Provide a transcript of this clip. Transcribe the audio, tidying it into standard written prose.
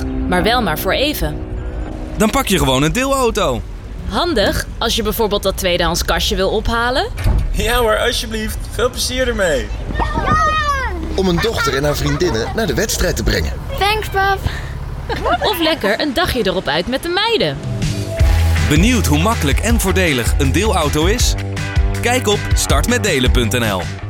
maar wel maar voor even. Dan pak je gewoon een deelauto. Handig als je bijvoorbeeld dat tweedehands kastje wil ophalen. Ja hoor, alsjeblieft. Veel plezier ermee. Om een dochter en haar vriendinnen naar de wedstrijd te brengen. Thanks, pap. Of lekker een dagje erop uit met de meiden. Benieuwd hoe makkelijk en voordelig een deelauto is? Kijk op startmetdelen.nl.